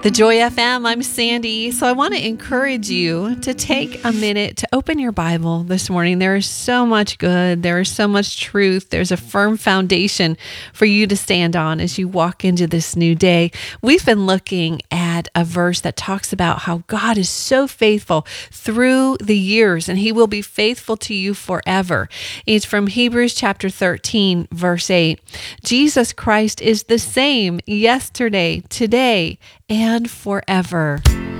The Joy FM, I'm Sandy. So I want to encourage you to take a minute to open your Bible this morning. There is so much good. There is so much truth. There's a firm foundation for you to stand on as you walk into this new day. We've been looking at a verse that talks about how God is so faithful through the years, and he will be faithful to you forever. It's from Hebrews chapter 13, verse 8. Jesus Christ is the same yesterday, today, and forever.